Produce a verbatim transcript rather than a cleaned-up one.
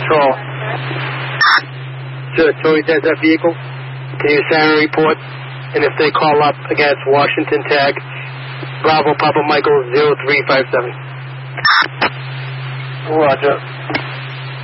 Patrol. Sir, Tory Desert vehicle. Can you siren report? And if they call up, again, it's Washington tag. Bravo Papa Michael zero three five seven. Roger.